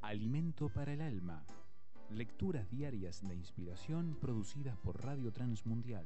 Alimento para el alma. Lecturas diarias de inspiración producidas por Radio Transmundial.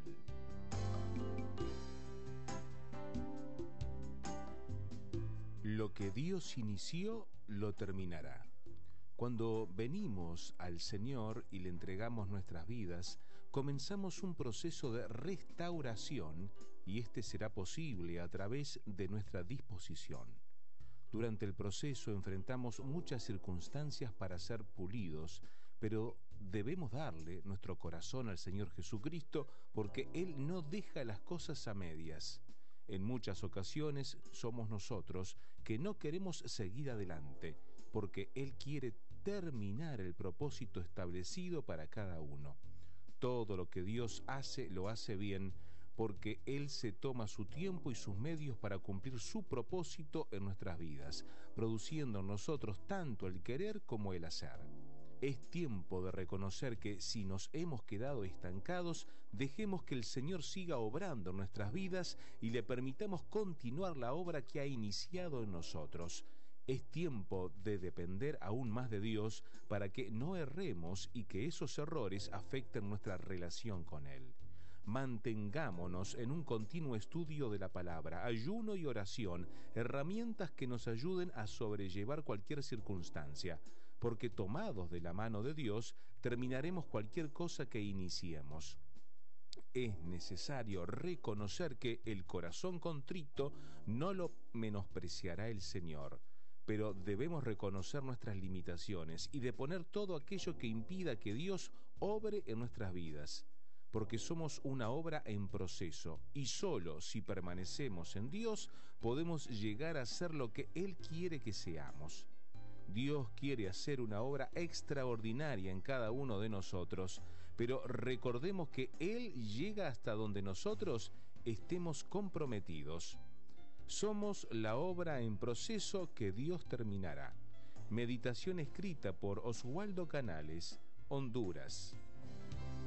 Lo que Dios inició, lo terminará. Cuando venimos al Señor y le entregamos nuestras vidas, comenzamos un proceso de restauración y este será posible a través de nuestra disposición. Durante el proceso enfrentamos muchas circunstancias para ser pulidos, pero debemos darle nuestro corazón al Señor Jesucristo porque Él no deja las cosas a medias. En muchas ocasiones somos nosotros que no queremos seguir adelante, porque Él quiere terminar el propósito establecido para cada uno. Todo lo que Dios hace, lo hace bien, porque Él se toma su tiempo y sus medios para cumplir su propósito en nuestras vidas, produciendo en nosotros tanto el querer como el hacer. Es tiempo de reconocer que si nos hemos quedado estancados, dejemos que el Señor siga obrando en nuestras vidas y le permitamos continuar la obra que ha iniciado en nosotros. Es tiempo de depender aún más de Dios para que no erremos y que esos errores afecten nuestra relación con Él. Mantengámonos en un continuo estudio de la palabra, ayuno y oración, herramientas que nos ayuden a sobrellevar cualquier circunstancia, porque tomados de la mano de Dios, terminaremos cualquier cosa que iniciemos. Es necesario reconocer que el corazón contrito no lo menospreciará el Señor, pero debemos reconocer nuestras limitaciones y deponer todo aquello que impida que Dios obre en nuestras vidas, porque somos una obra en proceso y solo si permanecemos en Dios podemos llegar a ser lo que Él quiere que seamos. Dios quiere hacer una obra extraordinaria en cada uno de nosotros, pero recordemos que Él llega hasta donde nosotros estemos comprometidos. Somos la obra en proceso que Dios terminará. Meditación escrita por Oswaldo Canales, Honduras.